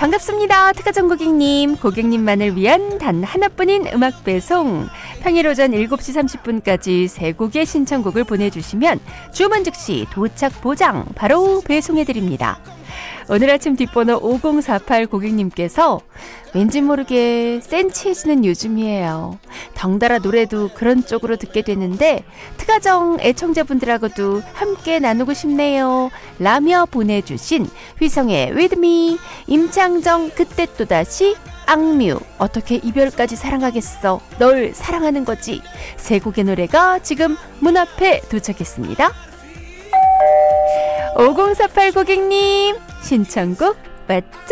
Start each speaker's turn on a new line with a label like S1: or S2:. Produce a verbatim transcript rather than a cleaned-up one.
S1: 반갑습니다. 특가정 고객님, 고객님만을 위한 단 하나뿐인 음악 배송. 평일 오전 일곱 시 삼십 분까지 세 곡의 신청곡을 보내주시면 주문 즉시 도착 보장 바로 배송해드립니다. 오늘 아침 뒷번호 오공사팔 고객님께서 왠지 모르게 센치해지는 요즘이에요. 덩달아 노래도 그런 쪽으로 듣게 되는데 특가정 애청자분들하고도 함께 나누고 싶네요. 라며 보내주신 휘성의 With Me, 임창정 그때 또다시, 악뮤 어떻게 이별까지 사랑하겠어, 널 사랑하는 거지. 세 곡의 노래가 지금 문 앞에 도착했습니다. 오공사팔 고객님 신청곡 맞죠?